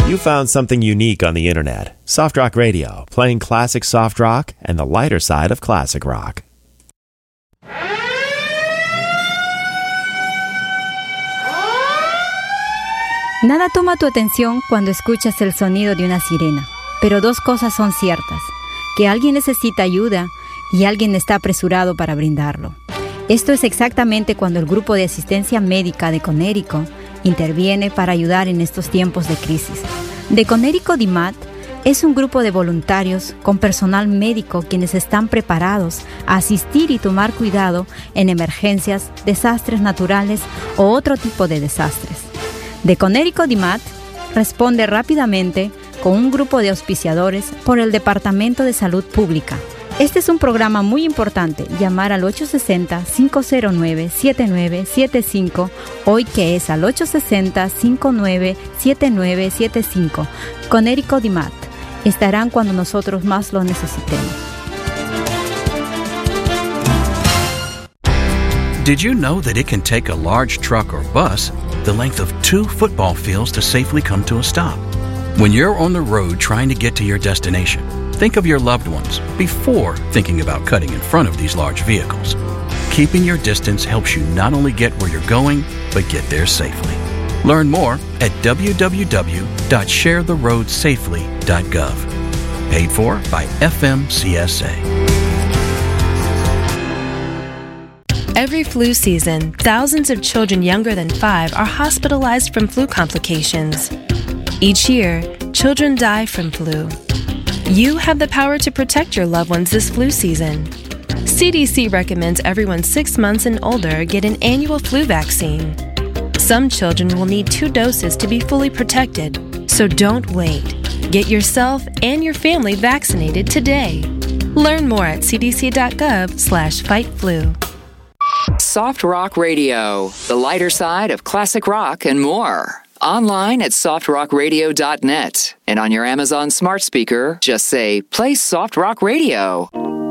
You found something unique on the internet. Soft Rock Radio, playing classic soft rock and the lighter side of classic rock. Nada toma tu atención cuando escuchas el sonido de una sirena, pero dos cosas son ciertas: que alguien necesita ayuda y alguien está apresurado para brindarlo. Esto es exactamente cuando el grupo de asistencia médica de Connecticut interviene para ayudar en estos tiempos de crisis. The Connecticut DMAT es un grupo de voluntarios con personal médico quienes están preparados a asistir y tomar cuidado en emergencias, desastres naturales o otro tipo de desastres. The Connecticut DMAT responde rápidamente con un grupo de auspiciadores por el Departamento de Salud Pública. Este es un programa muy importante. Llamar al 860-509-7975, hoy que es al 860-597975. Connecticut DMAT. Estarán cuando nosotros más lo necesitemos. Did you know that it can take a large truck or bus the length of 2 football fields to safely come to a stop? When you're on the road trying to get to your destination, think of your loved ones before thinking about cutting in front of these large vehicles. Keeping your distance helps you not only get where you're going, but get there safely. Learn more at www.sharetheroadsafely.gov. Paid for by FMCSA. Every flu season, thousands of children younger than 5 are hospitalized from flu complications. Each year, children die from flu. You have the power to protect your loved ones this flu season. CDC recommends everyone 6 months and older get an annual flu vaccine. Some children will need 2 doses to be fully protected, so don't wait. Get yourself and your family vaccinated today. Learn more at cdc.gov/fightflu. Soft Rock Radio, the lighter side of classic rock and more. Online at softrockradio.net. And on your Amazon smart speaker, just say, play Soft Rock Radio.